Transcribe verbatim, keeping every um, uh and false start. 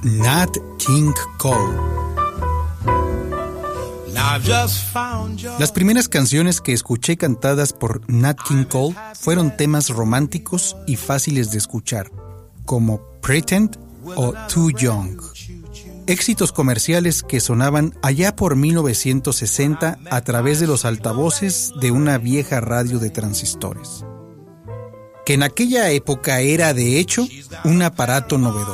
Nat King Cole. Las primeras canciones que escuché cantadas por Nat King Cole fueron temas románticos y fáciles de escuchar, como Pretend o Too Young. Éxitos comerciales que sonaban allá por mil novecientos sesenta a través de los altavoces de una vieja radio de transistores, que en aquella época era, de hecho, un aparato novedoso.